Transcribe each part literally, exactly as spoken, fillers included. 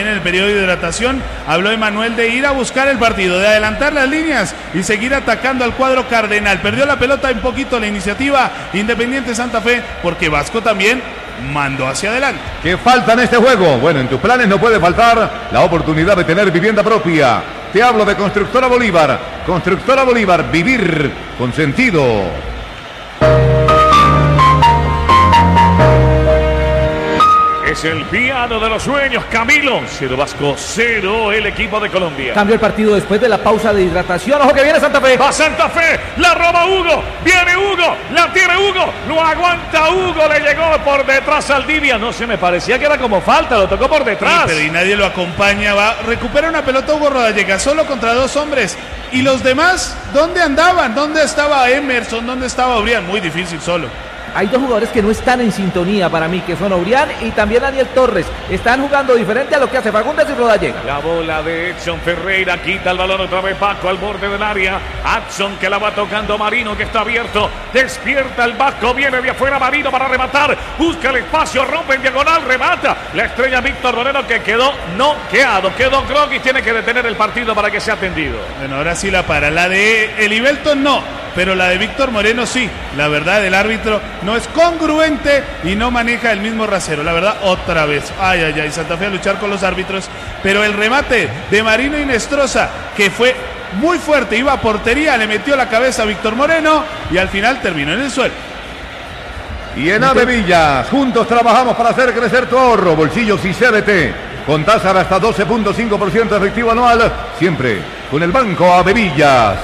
también en el periodo de hidratación habló Emanuel de ir a buscar el partido, de adelantar las líneas y seguir atacando al cuadro cardenal. Perdió la pelota un poquito la iniciativa Independiente Santa Fe, porque Vasco también mandó hacia adelante. ¿Qué falta en este juego? Bueno, en tus planes no puede faltar la oportunidad de tener vivienda propia. Te hablo de Constructora Bolívar. Constructora Bolívar, vivir con sentido. Es el piano de los sueños, Camilo. Cero Vasco, cero el equipo de Colombia. Cambió el partido después de la pausa de hidratación. Ojo que viene Santa Fe. Va Santa Fe, la roba Hugo. Viene Hugo, la tiene Hugo. Lo aguanta Hugo, le llegó por detrás al Saldivia. No se me parecía que era como falta, lo tocó por detrás. Sí, pero y nadie lo acompaña. Va, recupera una pelota Hugo Rodallega, solo contra dos hombres. Y los demás, ¿dónde andaban? ¿Dónde estaba Emerson? ¿Dónde estaba Obrián? Muy difícil solo. Hay dos jugadores que no están en sintonía para mí, que son Obrián y también Daniel Torres. Están jugando diferente a lo que hace Fagundes y Rodallega. La bola de Edson Ferreira, quita el balón otra vez Vasco al borde del área. Edson que la va tocando Marino, que está abierto. Despierta el Vasco, viene de afuera Marino para rematar. Busca el espacio, rompe en diagonal, remata. La estrella Víctor Moreno, que quedó noqueado. Quedó groggy, tiene que detener el partido para que sea atendido. Bueno, ahora sí la para. La de Elivelton no, pero la de Víctor Moreno sí. La verdad, el árbitro no es congruente y no maneja el mismo rasero. La verdad, otra vez. Ay, ay, ay, Santa Fe a luchar con los árbitros. Pero el remate de Marino Inestrosa, que fue muy fuerte, iba a portería, le metió la cabeza a Víctor Moreno y al final terminó en el suelo. Y en Avevillas, juntos trabajamos para hacer crecer tu ahorro, bolsillos y C B T. Con tasa de hasta doce punto cinco por ciento efectivo anual, siempre con el Banco Avevillas.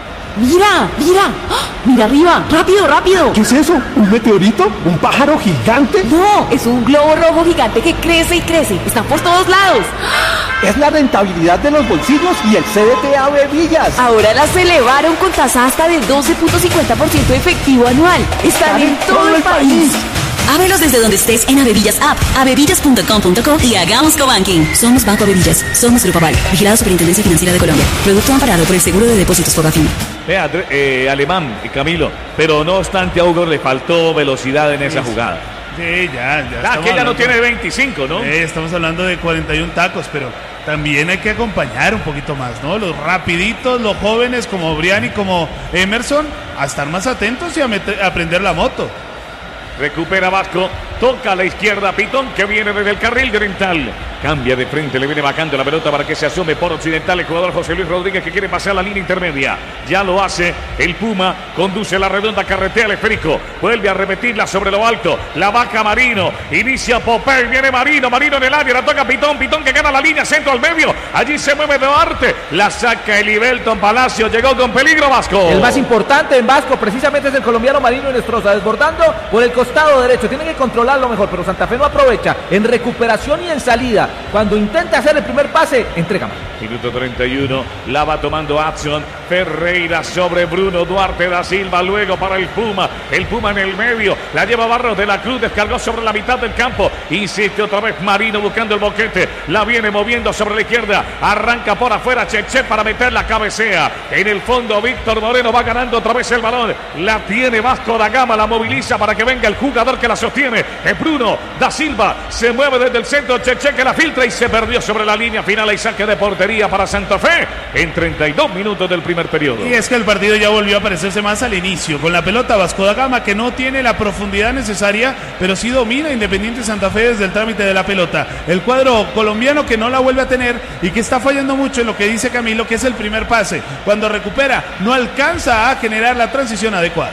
¡Mira! ¡Mira! ¡Ah! ¡Mira arriba! ¡Rápido, rápido! ¿Qué es eso? ¿Un meteorito? ¿Un pájaro gigante? No, es un globo rojo gigante que crece y crece. Están por todos lados. Es la rentabilidad de los bolsillos y el C D T Avevillas. Ahora las elevaron con tasa hasta del doce punto cincuenta por ciento efectivo anual. Están, Están en todo, todo el país. país. Ábrelos desde donde estés en Avevillas App, avevillas punto com punto co y hagamos cobanking. Somos Banco Avevillas, somos Grupo Aval, vigilado Superintendencia Financiera de Colombia. Producto amparado por el Seguro de Depósitos Fogafín. Vea, eh, Alemán y Camilo, pero no obstante a Hugo le faltó velocidad en esa jugada. Sí, ya, ya. Ah, que ella no tiene veinticinco, ¿no? Eh, estamos hablando de cuarenta y uno tacos, pero también hay que acompañar un poquito más, ¿no? Los rapiditos, los jóvenes como Obrián y como Emerson, a estar más atentos y a, meter, a aprender la moto. Recupera Vasco, toca a la izquierda Pitón, que viene desde el carril de Oriental. Cambia de frente, le viene bajando la pelota para que se asome por Occidental el jugador José Luis Rodríguez, que quiere pasar la línea intermedia. Ya lo hace el Puma, conduce la redonda, carretea el esférico, vuelve a repetirla sobre lo alto, la baja Marino, inicia Popey, viene Marino, Marino en el área, la toca Pitón, Pitón que gana la línea, centro al medio, allí se mueve Duarte, la saca Elivelton Palacio, llegó con peligro Vasco. El más importante en Vasco precisamente es el colombiano Marino Inestrosa, desbordando por el costado derecho, tiene que controlarlo mejor, pero Santa Fe no aprovecha en recuperación y en salida. Cuando intenta hacer el primer pase, entrega mal. Minuto treinta y uno, la va tomando Adson Ferreira sobre Bruno Duarte da Silva, luego para el Puma, el Puma en el medio, la lleva Barros de la Cruz, descargó sobre la mitad del campo, insiste otra vez Marino buscando el boquete, la viene moviendo sobre la izquierda, arranca por afuera Cheche para meter la cabecea, en el fondo Víctor Moreno va ganando otra vez el balón, la tiene Vasco da Gama, la moviliza para que venga el jugador que la sostiene, es Bruno da Silva, se mueve desde el centro, Cheche que la filtra y se perdió sobre la línea final, y saque de portería para Santa Fe en treinta y dos minutos del primer periodo. Y es que el partido ya volvió a parecerse más al inicio, con la pelota Vasco da Gama, que no tiene la profundidad necesaria, pero sí domina Independiente Santa Fe desde el trámite de la pelota. El cuadro colombiano que no la vuelve a tener y que está fallando mucho en lo que dice Camilo, que es el primer pase. Cuando recupera, no alcanza a generar la transición adecuada.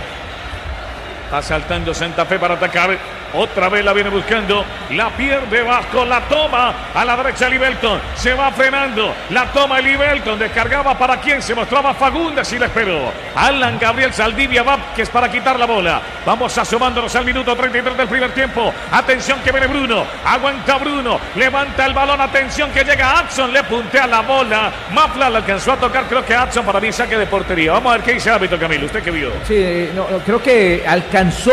Asaltando Santa Fe para atacar. Otra vez la viene buscando. La pierde Vasco. La toma a la derecha Elivelton. Se va frenando. La toma Elivelton. Descargaba para quien se mostraba Fagundes y le esperó. Alan Gabriel Saldivia Vázquez para quitar la bola. Vamos asomándonos al minuto treinta y tres del primer tiempo. Atención que viene Bruno. Aguanta Bruno. Levanta el balón. Atención que llega Adson. Le puntea la bola. Mafla la alcanzó a tocar. Creo que Adson para mí saque de portería. Vamos a ver qué dice el árbitro, Camilo. ¿Usted qué vio? Sí, no, creo que alcanzó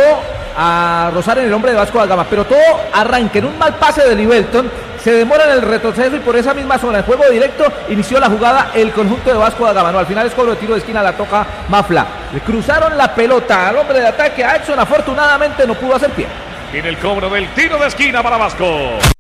a rozar en el hombre de Vasco da Gama, pero todo arranca en un mal pase de Elivelton, se demora en el retroceso y por esa misma zona, el juego directo, inició la jugada el conjunto de Vasco da Gama. No, al final es cobro de tiro de esquina, la toca Mafla. Le cruzaron la pelota al hombre de ataque, a Edson, afortunadamente no pudo hacer pie. Viene el cobro del tiro de esquina para Vasco.